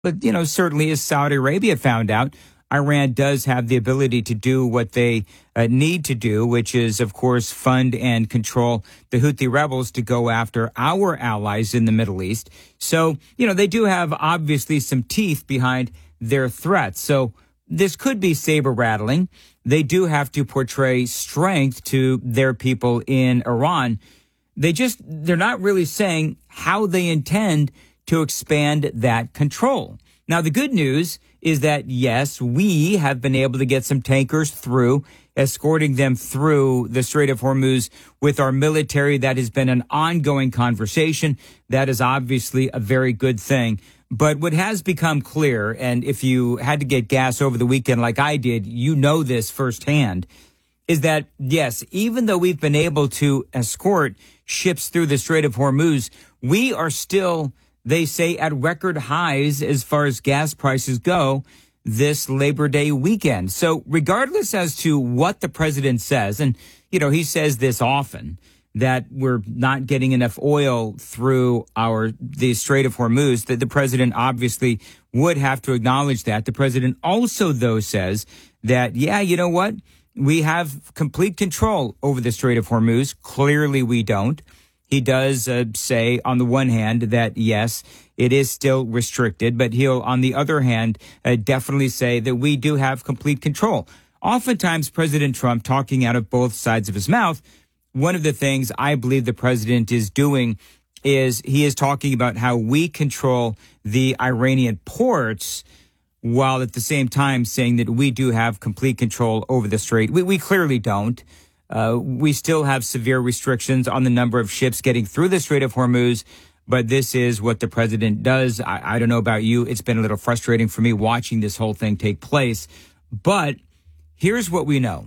But, certainly as Saudi Arabia found out, Iran does have the ability to do what they need to do, which is, of course, fund and control the Houthi rebels to go after our allies in the Middle East. So, they do have obviously some teeth behind their threats. So this could be saber rattling. They do have to portray strength to their people in Iran. They're not really saying how they intend to expand that control. Now, the good news is that, yes, we have been able to get some tankers through, escorting them through the Strait of Hormuz with our military. That has been an ongoing conversation. That is obviously a very good thing. But what has become clear, and if you had to get gas over the weekend like I did, you know this firsthand, is that, yes, even though we've been able to escort ships through the Strait of Hormuz, we are still, they say, at record highs as far as gas prices go this Labor Day weekend. So regardless as to what the president says, and, he says this often, that we're not getting enough oil through the Strait of Hormuz, that the president obviously would have to acknowledge that. The president also, though, says that, yeah, you know what? We have complete control over the Strait of Hormuz. Clearly, we don't. He does say, on the one hand, that, yes, it is still restricted, but he'll, on the other hand, definitely say that we do have complete control. Oftentimes, President Trump, talking out of both sides of his mouth, one of the things I believe the president is doing is he is talking about how we control the Iranian ports, while at the same time saying that we do have complete control over the strait. We clearly don't. We still have severe restrictions on the number of ships getting through the Strait of Hormuz, but this is what the president does. I don't know about you. It's been a little frustrating for me watching this whole thing take place. But here's what we know.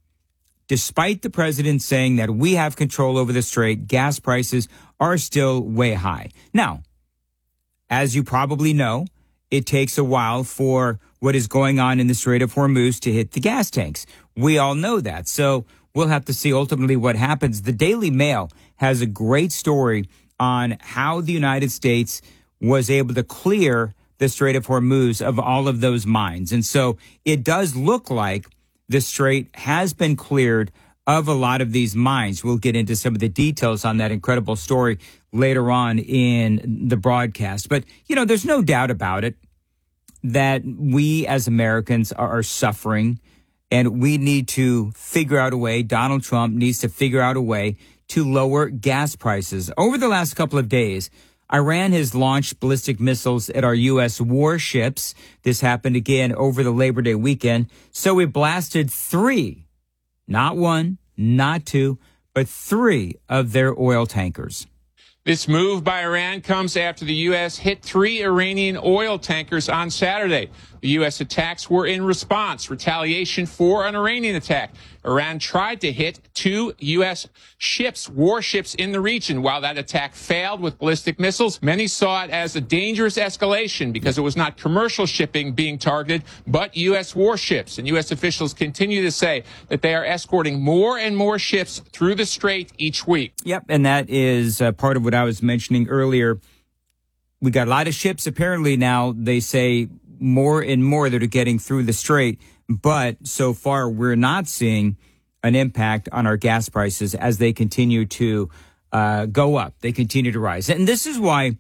Despite the president saying that we have control over the strait, gas prices are still way high. Now, as you probably know, it takes a while for what is going on in the Strait of Hormuz to hit the gas tanks. We all know that. So we'll have to see ultimately what happens. The Daily Mail has a great story on how the United States was able to clear the Strait of Hormuz of all of those mines. And so it does look like the strait has been cleared of a lot of these mines. We'll get into some of the details on that incredible story later on in the broadcast. But, there's no doubt about it that we as Americans are suffering, and we need to figure out a way. Donald Trump needs to figure out a way to lower gas prices. Over the last couple of days, Iran has launched ballistic missiles at our U.S. warships. This happened again over the Labor Day weekend. So it blasted 3, not 1, not 2, but 3 of their oil tankers. This move by Iran comes after the U.S. hit 3 Iranian oil tankers on Saturday. The U.S. attacks were in response, retaliation for an Iranian attack. Iran tried to hit 2 U.S. warships in the region. While that attack failed with ballistic missiles, many saw it as a dangerous escalation because it was not commercial shipping being targeted, but U.S. warships. And U.S. officials continue to say that they are escorting more and more ships through the strait each week. Yep, and that is part of what I was mentioning earlier. We got a lot of ships. Apparently now they say more and more that are getting through the strait. But so far, we're not seeing an impact on our gas prices as they continue to go up. They continue to rise. And this is why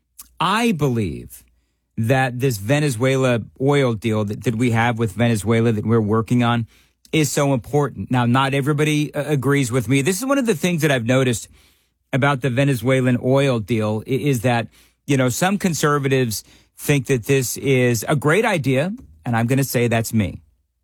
I believe that this Venezuela oil deal that we have with Venezuela that we're working on is so important. Now, not everybody agrees with me. This is one of the things that I've noticed about the Venezuelan oil deal is that, some conservatives think that this is a great idea, and I'm going to say that's me.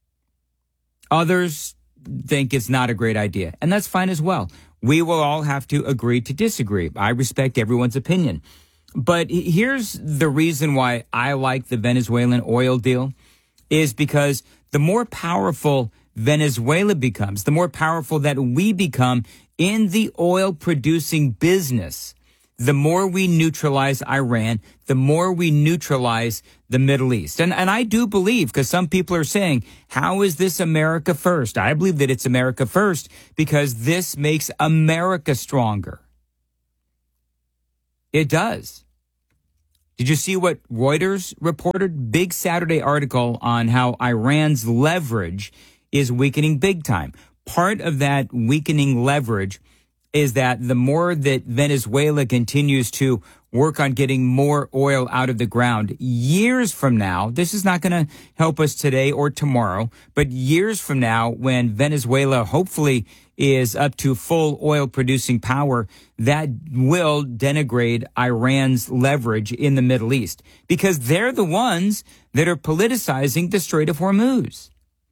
Others think it's not a great idea, and that's fine as well. We will all have to agree to disagree. I respect everyone's opinion. But here's the reason why I like the Venezuelan oil deal is because the more powerful Venezuela becomes, the more powerful that we become in the oil producing business, the more we neutralize Iran, the more we neutralize the Middle East. And I do believe, because some people are saying, how is this America first? I believe that it's America first because this makes America stronger. It does. Did you see what Reuters reported? Big Saturday article on how Iran's leverage is weakening big time. Part of that weakening leverage is that the more that Venezuela continues to work on getting more oil out of the ground, years from now, this is not going to help us today or tomorrow, but years from now, when Venezuela hopefully is up to full oil producing power, that will denigrate Iran's leverage in the Middle East, because they're the ones that are politicizing the Strait of Hormuz.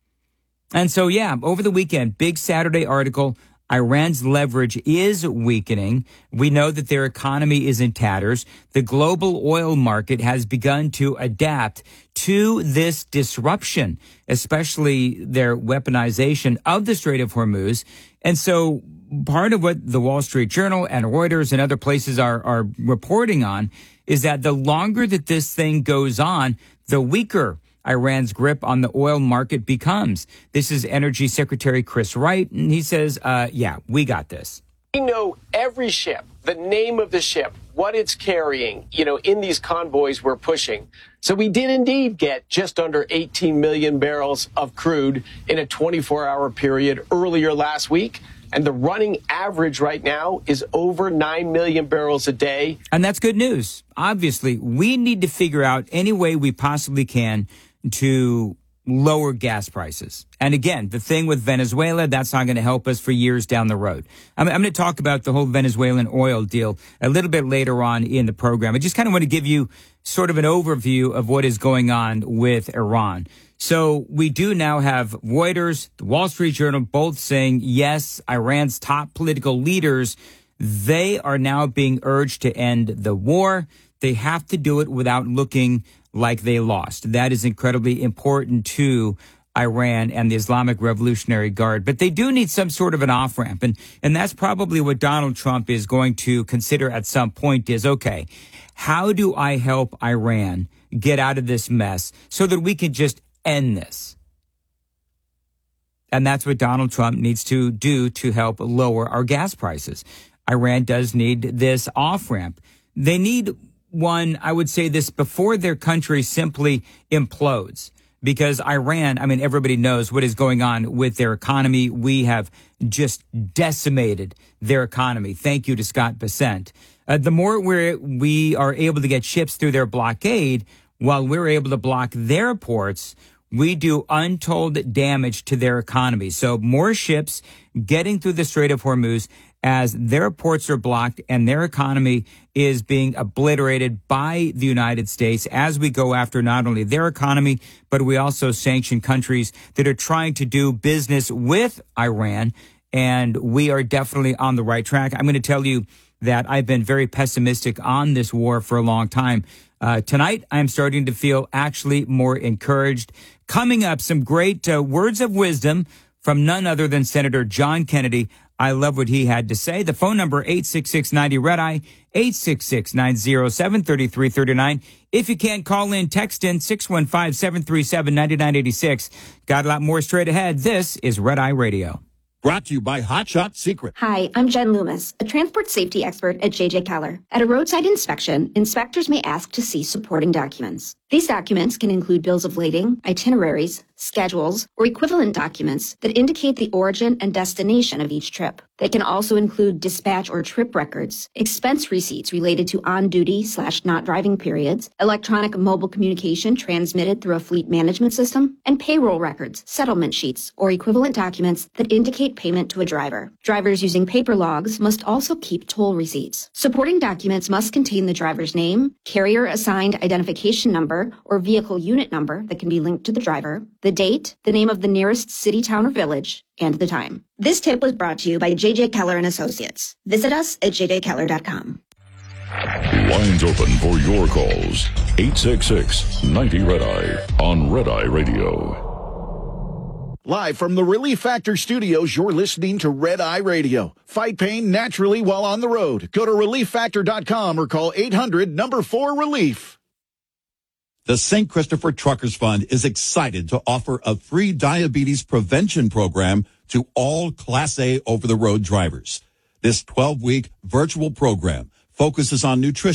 And so, yeah, over the weekend, big Saturday article, Iran's leverage is weakening. We know that their economy is in tatters. The global oil market has begun to adapt to this disruption, especially their weaponization of the Strait of Hormuz. And so part of what the Wall Street Journal and Reuters and other places are reporting on is that the longer that this thing goes on, the weaker Iran's grip on the oil market becomes. This is Energy Secretary Chris Wright, and he says, yeah, we got this. We know every ship, the name of the ship, what it's carrying, in these convoys we're pushing. So we did indeed get just under 18 million barrels of crude in a 24-hour period earlier last week. And the running average right now is over 9 million barrels a day. And that's good news. Obviously, we need to figure out any way we possibly can to lower gas prices. And again, the thing with Venezuela, that's not going to help us for years down the road. I'm going to talk about the whole Venezuelan oil deal a little bit later on in the program. I just kind of want to give you sort of an overview of what is going on with Iran. So we do now have Reuters, the Wall Street Journal, both saying, yes, Iran's top political leaders, they are now being urged to end the war. They have to do it without looking like they lost. That is incredibly important to Iran and the Islamic Revolutionary Guard. But they do need some sort of an off-ramp. And that's probably what Donald Trump is going to consider at some point is, okay, how do I help Iran get out of this mess so that we can just end this? And that's what Donald Trump needs to do to help lower our gas prices. Iran does need this off-ramp. They need one, I would say this, before their country simply implodes. Because Iran, everybody knows what is going on with their economy. We have just decimated their economy. Thank you to Scott Bessent. The more we are able to get ships through their blockade, while we're able to block their ports, we do untold damage to their economy. So more ships getting through the Strait of Hormuz as their ports are blocked and their economy is being obliterated by the United States as we go after not only their economy, but we also sanction countries that are trying to do business with Iran. And we are definitely on the right track. I'm going to tell you that I've been very pessimistic on this war for a long time. Tonight, I'm starting to feel actually more encouraged. Coming up, some great words of wisdom from none other than Senator John Kennedy. I love what he had to say. The phone number, 866-90-RED-EYE, 866-907-3339. If you can't call in, text in 615-737-9986. Got a lot more straight ahead. This is Red Eye Radio. Brought to you by Hot Shot Secret. Hi, I'm Jen Loomis, a transport safety expert at J.J. Keller. At a roadside inspection, inspectors may ask to see supporting documents. These documents can include bills of lading, itineraries, schedules, or equivalent documents that indicate the origin and destination of each trip. They can also include dispatch or trip records, expense receipts related to on-duty/not driving periods, electronic mobile communication transmitted through a fleet management system, and payroll records, settlement sheets, or equivalent documents that indicate payment to a driver. Drivers using paper logs must also keep toll receipts. Supporting documents must contain the driver's name, carrier-assigned identification number, or vehicle unit number that can be linked to the driver, the date, the name of the nearest city, town, or village, and the time. This tip was brought to you by J.J. Keller and Associates. Visit us at jdkeller.com. Lines open for your calls. 866-90-RED-EYE on Red Eye Radio. Live from the Relief Factor studios, you're listening to Red Eye Radio. Fight pain naturally while on the road. Go to ReliefFactor.com or call 800-4-RELIEF. The St. Christopher Truckers Fund is excited to offer a free diabetes prevention program to all Class A over-the-road drivers. This 12-week virtual program focuses on nutrition,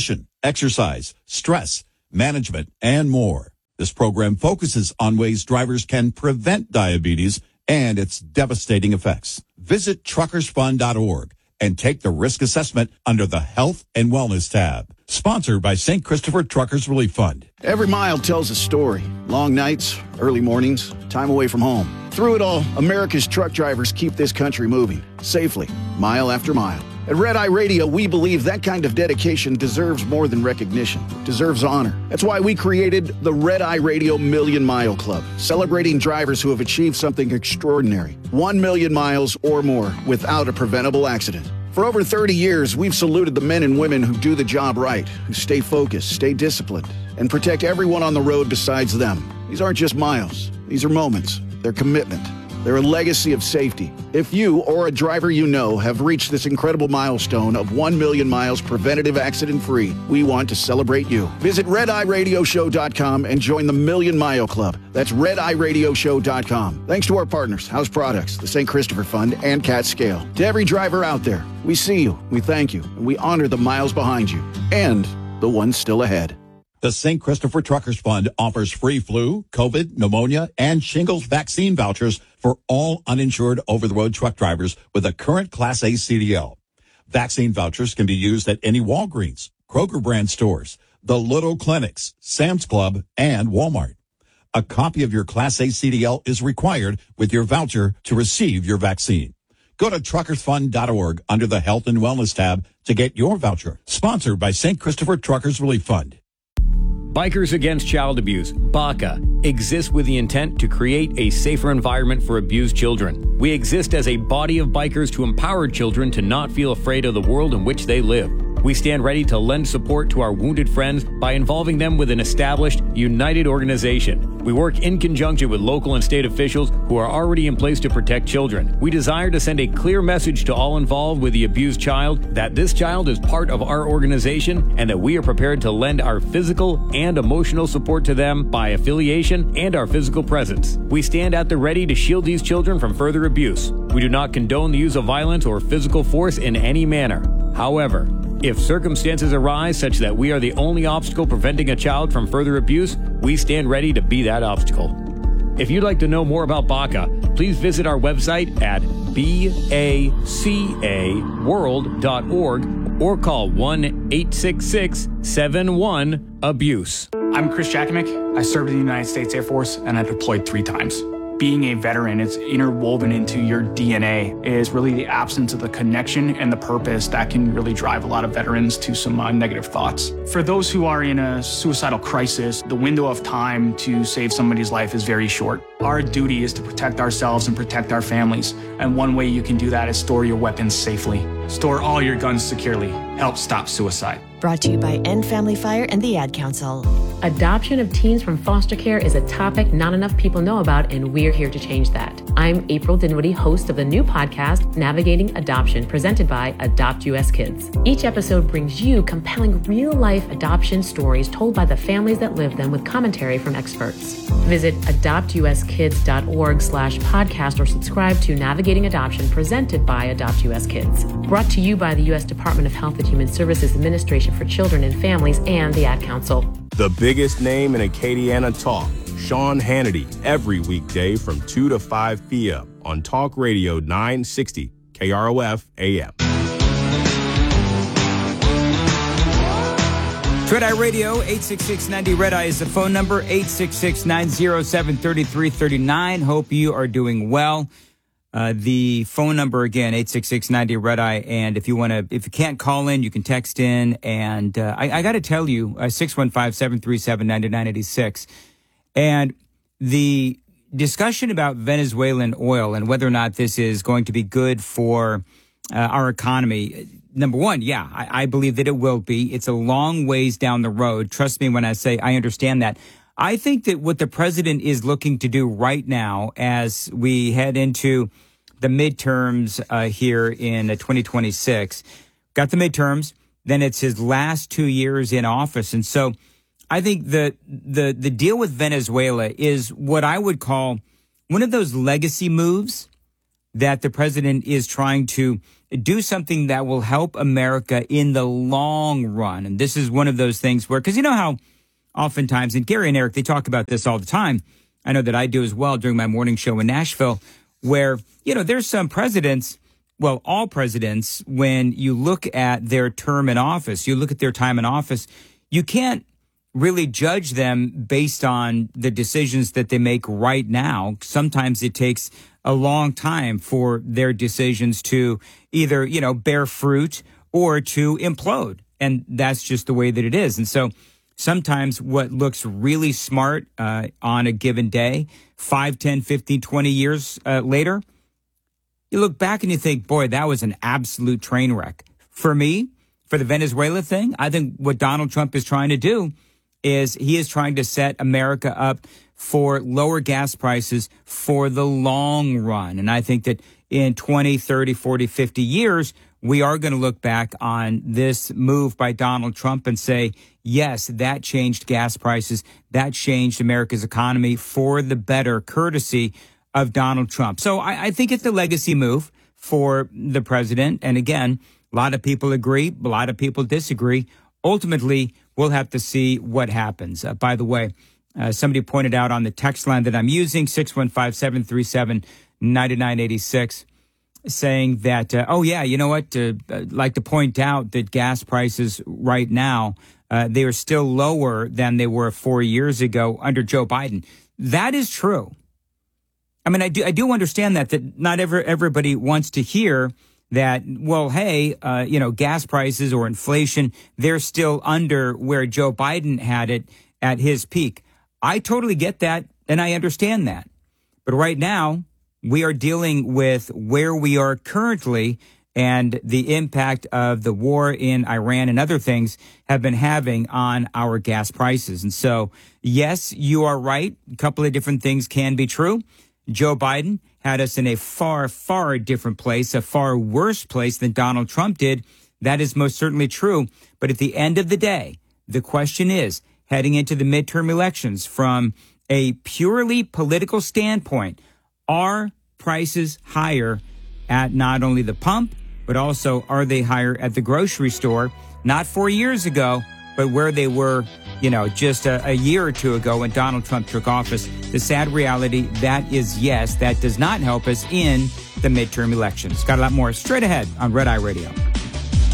exercise, stress, management, and more. This program focuses on ways drivers can prevent diabetes and its devastating effects. Visit truckersfund.org and take the risk assessment under the Health and Wellness tab. Sponsored by St. Christopher Truckers Relief Fund. Every mile tells a story. Long nights, early mornings, time away from home. Through it all, America's truck drivers keep this country moving safely, mile after mile. At Red Eye Radio, we believe that kind of dedication deserves more than recognition. It deserves honor. That's why we created the Red Eye Radio Million Mile Club, celebrating drivers who have achieved something extraordinary. 1 million miles or more without a preventable accident. For over 30 years, we've saluted the men and women who do the job right, who stay focused, stay disciplined, and protect everyone on the road besides them. These aren't just miles. These are moments. They're commitment. They're a legacy of safety. If you or a driver you know have reached this incredible milestone of 1 million miles preventative accident-free, we want to celebrate you. Visit RedEyeRadioShow.com and join the Million Mile Club. That's RedEyeRadioShow.com. Thanks to our partners, House Products, the St. Christopher Fund, and Cat Scale. To every driver out there, we see you, we thank you, and we honor the miles behind you and the ones still ahead. The St. Christopher Truckers Fund offers free flu, COVID, pneumonia, and shingles vaccine vouchers for all uninsured over-the-road truck drivers with a current Class A CDL. Vaccine vouchers can be used at any Walgreens, Kroger brand stores, the Little Clinics, Sam's Club, and Walmart. A copy of your Class A CDL is required with your voucher to receive your vaccine. Go to truckersfund.org under the Health and Wellness tab to get your voucher. Sponsored by St. Christopher Truckers Relief Fund. Bikers Against Child Abuse, BACA, exists with the intent to create a safer environment for abused children. We exist as a body of bikers to empower children to not feel afraid of the world in which they live. We stand ready to lend support to our wounded friends by involving them with an established, united organization. We work in conjunction with local and state officials who are already in place to protect children. We desire to send a clear message to all involved with the abused child that this child is part of our organization and that we are prepared to lend our physical and emotional support to them by affiliation and our physical presence. We stand at the ready to shield these children from further abuse. We do not condone the use of violence or physical force in any manner. However, if circumstances arise such that we are the only obstacle preventing a child from further abuse, we stand ready to be that obstacle. If you'd like to know more about BACA, please visit our website at bacaworld.org or call 1-866-71-ABUSE. I'm Chris Jakovic. I served in the United States Air Force and I deployed 3 times. Being a veteran, it's interwoven into your DNA, is really the absence of the connection and the purpose that can really drive a lot of veterans to some negative thoughts. For those who are in a suicidal crisis, the window of time to save somebody's life is very short. Our duty is to protect ourselves and protect our families. And one way you can do that is store your weapons safely. Store all your guns securely. Help stop suicide. Brought to you by End Family Fire and the Ad Council. Adoption of teens from foster care is a topic not enough people know about, and we're here to change that. I'm April Dinwiddie, host of the new podcast, Navigating Adoption, presented by Adopt US Kids. Each episode brings you compelling real-life adoption stories told by the families that live them with commentary from experts. Visit adoptuskids.org/podcast or subscribe to Navigating Adoption, presented by Adopt US Kids. Brought to you by the U.S. Department of Health and Human Services Administration for Children and Families and the Ad Council. The biggest name in Acadiana talk, Sean Hannity, every weekday from 2 to 5 p.m. on Talk Radio 960 KROF AM. Red Eye Radio, 866-90 Red Eye is the phone number, 866-907-3339. Hope you are doing well. The phone number again, 866-90 Red Eye. And if you can't call in, you can text in. And I got to tell you, 615-737-9986. And the discussion about Venezuelan oil and whether or not this is going to be good for our economy. Number one, yeah, I believe that it will be. It's a long ways down the road. Trust me when I say I understand that. I think that what the president is looking to do right now as we head into the midterms here in 2026, got the midterms, then it's his last 2 years in office. And so I think the deal with Venezuela is what I would call one of those legacy moves that the president is trying to do something that will help America in the long run. And this is one of those things where, because you know how oftentimes, and Gary and Eric, they talk about this all the time. I know that I do as well during my morning show in Nashville, where, there's some presidents, well, all presidents, when you look at their term in office, you look at their time in office, you can't really judge them based on the decisions that they make right now. Sometimes it takes a long time for their decisions to either, bear fruit or to implode. And that's just the way that it is. And so sometimes what looks really smart on a given day, 5, 10, 15, 20 years later, you look back and you think, boy, that was an absolute train wreck. For me, for the Venezuela thing, I think what Donald Trump is trying to do is he is trying to set America up for lower gas prices for the long run. And I think that in 20, 30, 40, 50 years, we are going to look back on this move by Donald Trump and say, yes, that changed gas prices. That changed America's economy for the better, courtesy of Donald Trump. So I think it's a legacy move for the president. And again, a lot of people agree, a lot of people disagree. Ultimately, we'll have to see what happens. By the way, somebody pointed out on the text line that I'm using, 615-737-9986, saying that, you know what, I'd like to point out that gas prices right now, they are still lower than they were 4 years ago under Joe Biden. That is true. I mean, I do understand that not everybody wants to hear that, well, hey, gas prices or inflation, they're still under where Joe Biden had it at his peak. I totally get that, and I understand that. But right now, we are dealing with where we are currently and the impact of the war in Iran and other things have been having on our gas prices. And so, yes, you are right. A couple of different things can be true. Joe Biden had us in a far, far different place, a far worse place than Donald Trump did. That is most certainly true. But at the end of the day, the question is, heading into the midterm elections, from a purely political standpoint, are prices higher at not only the pump, but also are they higher at the grocery store? Not 4 years ago, but where they were, just a year or two ago when Donald Trump took office. The sad reality, that is yes, that does not help us in the midterm elections. Got a lot more straight ahead on Red Eye Radio.